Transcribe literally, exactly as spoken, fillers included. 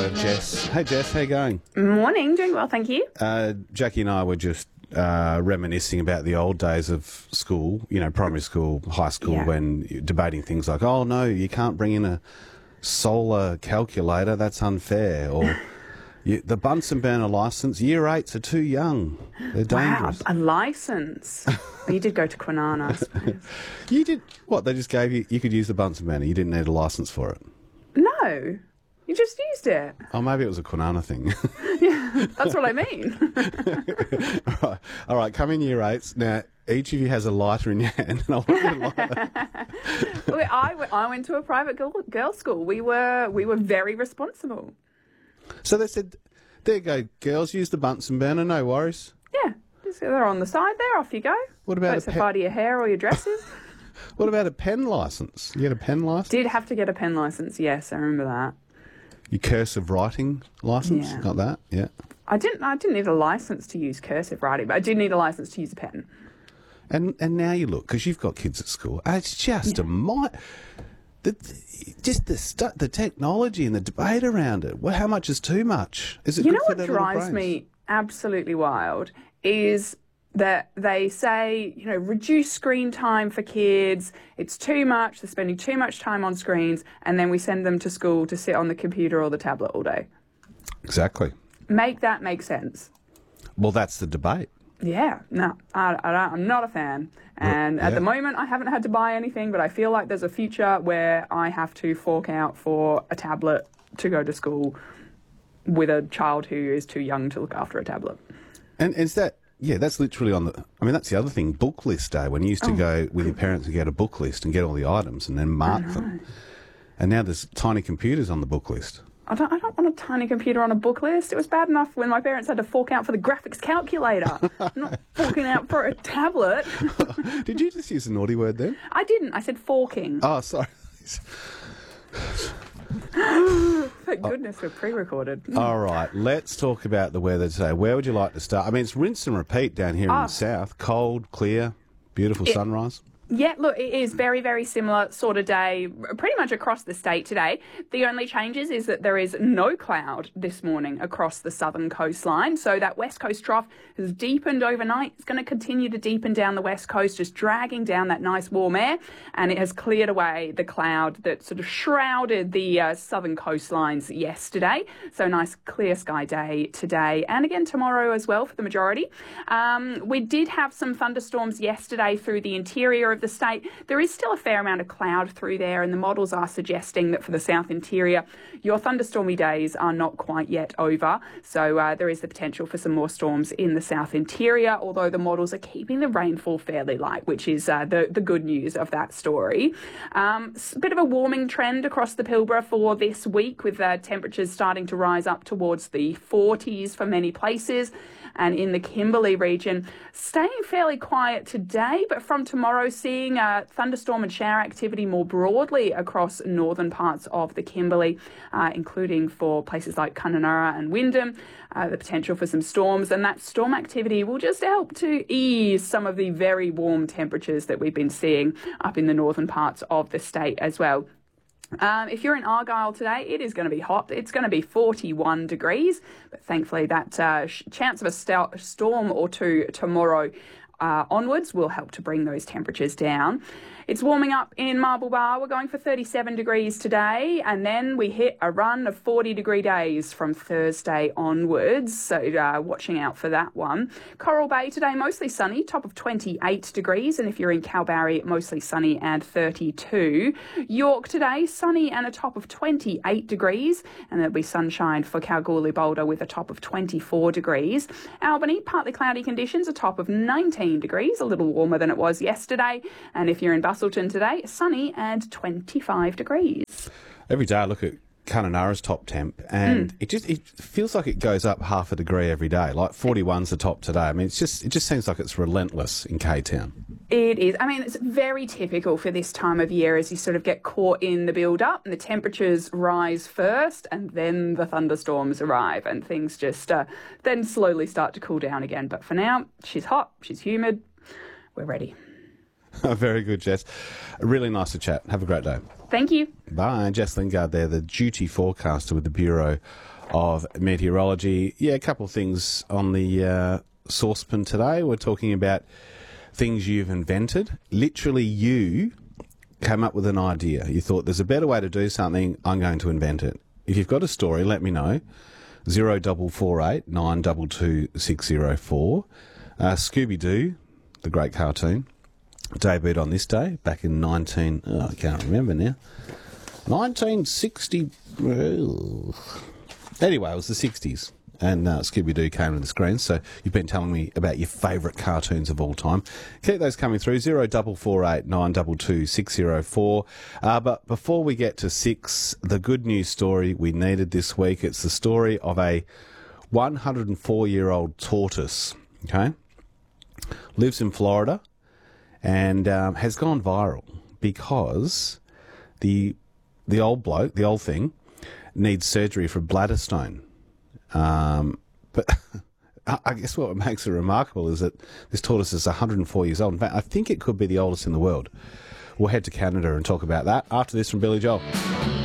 to Jess. Hey Jess, how you going? Morning, doing well, thank you. Uh, Jackie and I were just uh, reminiscing about the old days of school, you know, primary school, high school, Yeah. when you're debating things like, oh no, you can't bring in a solar calculator, that's unfair, or you, the Bunsen burner licence, year eights are too young, they're dangerous. Wow, a licence. Well, you did go to Kwinana, I suppose. You did, what, they just gave you, you could use the Bunsen burner, you didn't need a licence for it? No, you just used it. Oh, maybe it was a Kwinana thing. Yeah, that's what I mean. All right, all right, come in year eights. Now, each of you has a lighter in your hand, and I want you to light. Well, I, w- I went to a private girl, girls' school. We were we were very responsible. So they said, there you go, girls, use the Bunsen burner, no worries. Yeah, just, they're on the side there, off you go. What about Don't a set pe- fire to your hair or your dresses. What about a pen licence? You get a pen licence? Did have to get a pen licence, yes, I remember that. Your cursive writing licence? Yeah. Got that? Yeah. I didn't I didn't need a licence to use cursive writing, but I did need a licence to use a pen. And and now you look, because you've got kids at school, it's just a mi- the just the stu- the technology and the debate around it. Well, how much is too much? Is it You good know for what their little drives brains? me absolutely wild is that they say, you know, reduce screen time for kids. It's too much. They're spending too much time on screens, and then we send them to school to sit on the computer or the tablet all day. Exactly. Make that make sense. Well, that's the debate. Yeah, no, I, I don't, I'm not a fan. And Yeah. at the moment, I haven't had to buy anything, but I feel like there's a future where I have to fork out for a tablet to go to school with a child who is too young to look after a tablet. And is that, yeah, that's literally on the, I mean, that's the other thing, book list day, when you used to Oh. go with your parents and get a book list and get all the items and then mark them. And now there's tiny computers on the book list. I don't, I don't want a tiny computer on a book list. It was bad enough when my parents had to fork out for the graphics calculator. I'm not forking out for a tablet. Did you just use a naughty word then? I didn't. I said forking. Oh, sorry. Thank goodness we're pre-recorded. All right, let's talk about the weather today. Where would you like to start? I mean, it's rinse and repeat down here in Ah. the south. Cold, clear, beautiful It- sunrise. Yeah, look, it is very, very similar sort of day, pretty much across the state today. The only changes is that there is no cloud this morning across the southern coastline. So that west coast trough has deepened overnight. It's going to continue to deepen down the west coast, just dragging down that nice warm air. And it has cleared away the cloud that sort of shrouded the uh, southern coastlines yesterday. So nice clear sky day today and again tomorrow as well for the majority. Um, we did have some thunderstorms yesterday through the interior of the state. There is still a fair amount of cloud through there, and the models are suggesting that for the south interior, your thunderstormy days are not quite yet over. So uh, there is the potential for some more storms in the south interior, although the models are keeping the rainfall fairly light, which is uh, the, the good news of that story. Um, a bit of a warming trend across the Pilbara for this week, with uh, temperatures starting to rise up towards the forties for many places. And in the Kimberley region, staying fairly quiet today, but from tomorrow seeing uh, thunderstorm and shower activity more broadly across northern parts of the Kimberley, uh, including for places like Kununurra and Wyndham, uh, the potential for some storms. And that storm activity will just help to ease some of the very warm temperatures that we've been seeing up in the northern parts of the state as well. Um, if you're in Argyle today, it is going to be hot. It's going to be forty-one degrees, but thankfully that uh, sh- chance of a st- storm or two tomorrow uh, onwards will help to bring those temperatures down. It's warming up in Marble Bar. We're going for thirty-seven degrees today, and then we hit a run of forty degree days from Thursday onwards, so uh, watching out for that one. Coral Bay today, mostly sunny, top of twenty-eight degrees, and if you're in Kalbarri, mostly sunny and thirty-two. York today, sunny and a top of twenty-eight degrees, and there'll be sunshine for Kalgoorlie Boulder with a top of twenty-four degrees. Albany, partly cloudy conditions, a top of nineteen degrees, a little warmer than it was yesterday, and if you're in Busselton today, sunny and twenty-five degrees. Every day I look at Kununurra's top temp, and mm. it just it feels like it goes up half a degree every day. Like forty-one's the top today. I mean, it's just it just seems like it's relentless in K-Town. It is. I mean, it's very typical for this time of year as you sort of get caught in the build-up and the temperatures rise first and then the thunderstorms arrive and things just uh, then slowly start to cool down again. But for now, she's hot, she's humid, we're ready. Very good, Jess. Really nice to chat. Have a great day. Thank you. Bye. Jess Lingard there, the duty forecaster with the Bureau of Meteorology. Yeah, a couple of things on the uh, saucepan today. We're talking about things you've invented. Literally, you came up with an idea. You thought, there's a better way to do something, I'm going to invent it. If you've got a story, let me know. Zero double four eight nine double two six zero four. Uh, Scooby-Doo, the great cartoon, debuted on this day back in nineteen. Oh, I can't remember now. nineteen sixty. Oh. Anyway, it was the sixties, and uh, Scooby-Doo came to the screen. So you've been telling me about your favourite cartoons of all time. Keep those coming through. Zero double four eight nine double two six zero four. Uh, but before we get to six, the good news story we needed this week. It's the story of a one hundred four year old tortoise. Okay, lives in Florida, and um, has gone viral because the the old bloke, the old thing, needs surgery for bladder stone. Um, but I guess what makes it remarkable is that this tortoise is one hundred four years old. In fact, I think it could be the oldest in the world. We'll head to Canada and talk about that after this from Billy Joel.